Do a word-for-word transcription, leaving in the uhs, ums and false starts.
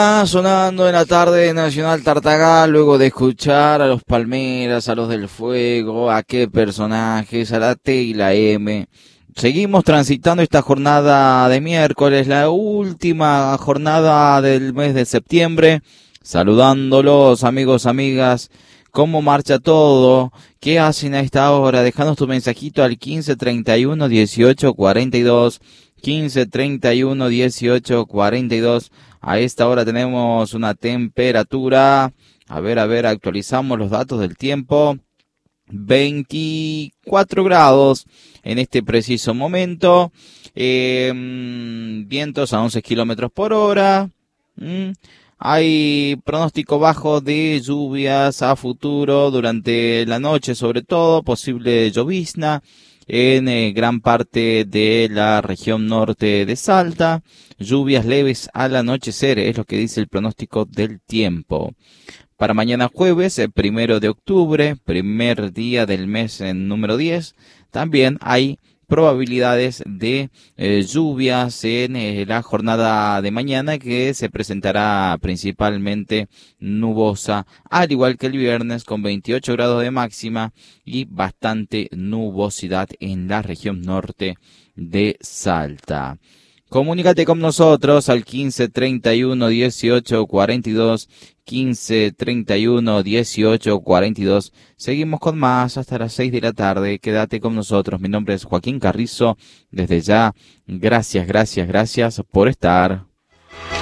Sonando en la tarde de Nacional Tartagal, luego de escuchar a los Palmeras, a los del Fuego, a qué personajes, a la T y la M. Seguimos transitando esta jornada de miércoles, la última jornada del mes de septiembre, saludándolos, amigos, amigas. ¿Cómo marcha todo? ¿Qué hacen a esta hora? Dejanos tu mensajito al quince treinta y uno dieciocho cuarenta y dos, quince treinta y uno dieciocho cuarenta y dos. A esta hora tenemos una temperatura, a ver, a ver, actualizamos los datos del tiempo, veinticuatro grados en este preciso momento, eh, vientos a once kilómetros por hora, mm. Hay pronóstico bajo de lluvias a futuro durante la noche, sobre todo posible llovizna en eh, gran parte de la región norte de Salta. Lluvias leves al anochecer, es lo que dice el pronóstico del tiempo. Para mañana jueves, el primero de octubre, primer día del mes en número diez, también hay probabilidades de eh, lluvias en eh, la jornada de mañana, que se presentará principalmente nubosa, al igual que el viernes, con veintiocho grados de máxima y bastante nubosidad en la región norte de Salta. Comunícate con nosotros al quince treinta y uno dieciocho cuarenta y dos, quince treinta y uno dieciocho cuarenta y dos. Seguimos con más hasta las seis de la tarde. Quédate con nosotros. Mi nombre es Joaquín Carrizo. Desde ya, gracias, gracias, gracias por estar.